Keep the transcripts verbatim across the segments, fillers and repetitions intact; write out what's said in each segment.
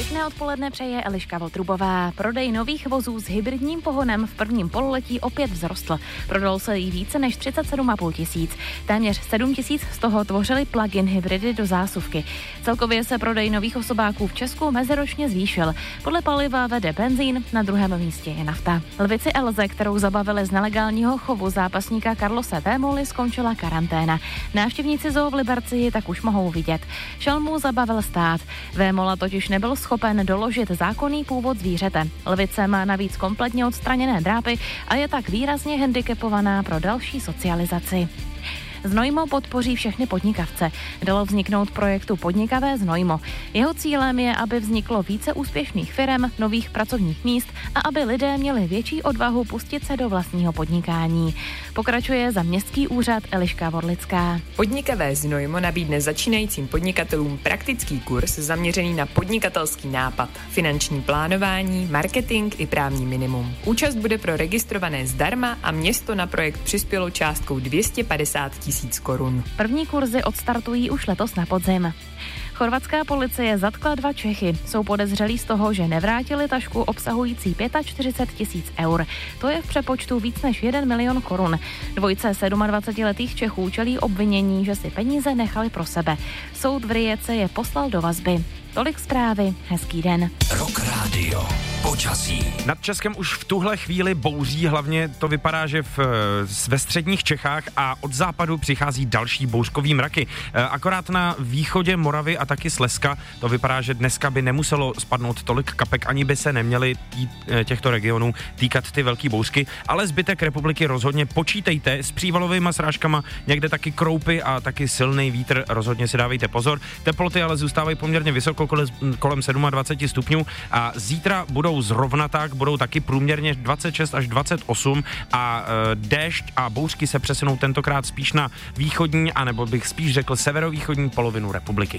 Pěkné odpoledne přeje Eliška Votrubová. Prodej nových vozů s hybridním pohonem v prvním pololetí opět vzrostl. Prodalo se jí více než třicet sedm a půl tisíc. Téměř sedm tisíc z toho tvořily plug-in hybridy do zásuvky. Celkově se prodej nových osobáků v Česku meziročně zvýšil. Podle paliva vede benzín, na druhém místě je nafta. Lvici Elze, kterou zabavili z nelegálního chovu zápasníka Carlose Vémoly, skončila karanténa. Návštěvníci zoo v Liberci ji tak už mohou vidět. Šelmu zabavil stát. Vémola totiž nebyl schopen doložit zákonný původ zvířete. Lvice má navíc kompletně odstraněné drápy a je tak výrazně handicapovaná pro další socializaci. Znojmo podpoří všechny podnikavce. Dalo vzniknout projektu Podnikavé Znojmo. Jeho cílem je, aby vzniklo více úspěšných firem, nových pracovních míst a aby lidé měli větší odvahu pustit se do vlastního podnikání. Pokračuje za městský úřad Eliška Vorlická. Podnikavé Znojmo nabídne začínajícím podnikatelům praktický kurz zaměřený na podnikatelský nápad, finanční plánování, marketing i právní minimum. Účast bude pro registrované zdarma a město na projekt přispělo částkou dvě stě padesát tisíc korun. První kurzy odstartují už letos na podzim. Chorvatská policie zatkla dva Čechy. Jsou podezřelí z toho, že nevrátili tašku obsahující čtyřicet pět tisíc eur. To je v přepočtu víc než jeden milion korun. Dvojce sedmadvacetiletých Čechů čelí obvinění, že si peníze nechali pro sebe. Soud v Rijece je poslal do vazby. Tolik zprávy, hezký den. Rock Radio. Počasí. Nad Českem už v tuhle chvíli bouří, hlavně to vypadá, že v, ve středních Čechách a od západu přichází další bouřkový mraky. Akorát na východě Moravy a taky Slezska to vypadá, že dneska by nemuselo spadnout tolik kapek, ani by se neměly tý, těchto regionů týkat ty velký bouřky, ale zbytek republiky rozhodně počítejte s přívalovými srážkama, někde taky kroupy a taky silný vítr, rozhodně si dávejte pozor. Teploty ale zůstávají poměrně vysoko, kolem dvacet sedm stupňů a zítra budou zrovna tak, budou taky průměrně dvacet šest až dvacet osm a e, déšť a bouřky se přesunou tentokrát spíš na východní, anebo bych spíš řekl severovýchodní polovinu republiky.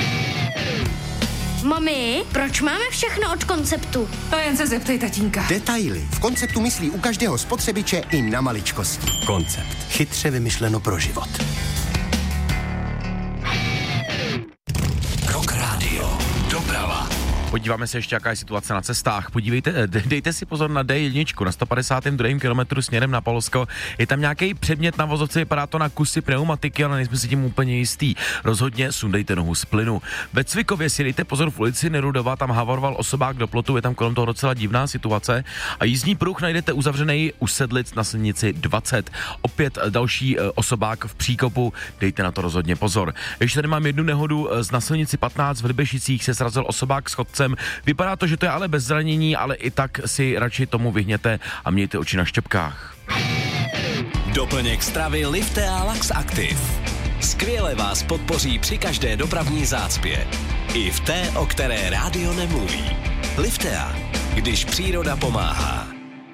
Mami, proč máme všechno od Konceptu? To jen se zeptej tatínka. Detaily. V Konceptu myslí u každého spotřebiče i na maličkosti. Koncept. Chytře vymyšleno pro život. Rock Radio. Doprava. Podíváme se ještě, jaká je situace na cestách. Podívejte, dejte si pozor na dé jedna na sto padesátém druhém kilometru směrem na Polsko. Je tam nějaký předmět na vozovce, vypadá to na kusy pneumatiky, ale nejsme si tím úplně jistý. Rozhodně sundejte nohu z plynu. Ve Cvikově si dejte pozor v ulici Nerudova, tam havoroval osobák do plotu, je tam kolem toho docela divná situace. A jízdní pruh najdete uzavřený u Sedlic na silnici dvacet. Opět další osobák v příkopu, dejte na to rozhodně pozor. Ještě tady mám jednu nehodu, z na silnici patnáct v Libešicích se srazil osobák s chodcem. Vypadá to, že to je ale bez zranění, ale i tak si radši tomu vyhněte a mějte oči na štěpkách. Doplněk stravy Liftea Lax Active. Skvěle vás podpoří při každé dopravní zácpě. I v té, o které rádio nemluví. Liftea, když příroda pomáhá.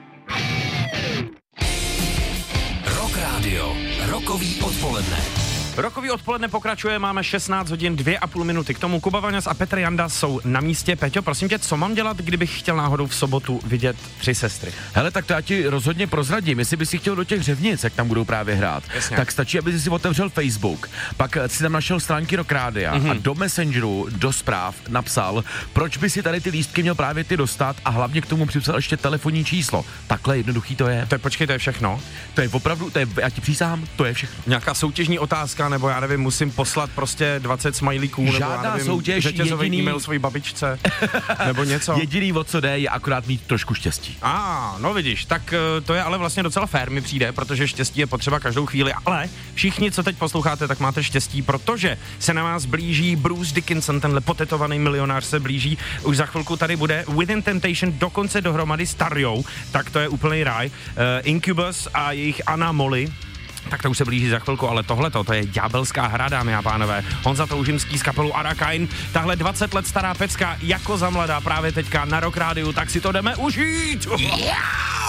Rock Radio. Rokový odpoledne. Rokový odpoledne pokračuje, máme šestnáct hodin, dvě a půl minuty. K tomu Kuba Vaňas a Petr Janda jsou na místě. Peťo, prosím tě, co mám dělat, kdybych chtěl náhodou v sobotu vidět Tři sestry? Hele, tak to já ti rozhodně prozradím. Jestli bys si chtěl do těch Řevnic, jak tam budou právě hrát, Jasně. tak stačí, aby si otevřel Facebook, pak si tam našel stránky Rock Rádia mm-hmm. a do Messengeru, do zpráv napsal, proč by si tady ty lístky měl právě ty dostat a hlavně k tomu připsal ještě telefonní číslo. Takhle jednoduchý to je. To je, počkej, to je všechno? To je opravdu, to je, já ti přísahám, to je všechno. Nějaká soutěžní otázka, nebo já nevím, musím poslat prostě dvacet smajlíků, nebo žádná já nevím, soutěž, řetězový jediný... e-mail svojí babičce, nebo něco. Jediný, o co jde, je akorát mít trošku štěstí. A, ah, no vidíš, tak to je ale vlastně docela fér mi přijde, protože štěstí je potřeba každou chvíli, ale všichni, co teď posloucháte, tak máte štěstí, protože se na vás blíží Bruce Dickinson, tenhle potetovaný milionář se blíží, už za chvilku tady bude Within Temptation dokonce dohromady s Tarjou, tak to je úplný ráj. Uh, Incubus a jejich Anna Molly, tak to už se blíží za chvilku, ale tohleto, to je ďábelská hra, dámy a pánové. Honza Toužimský z kapelu Arakain, tahle dvacet let stará pecka jako za mladá právě teďka na Rock Rádiu, tak si to jdeme užít. Yeah!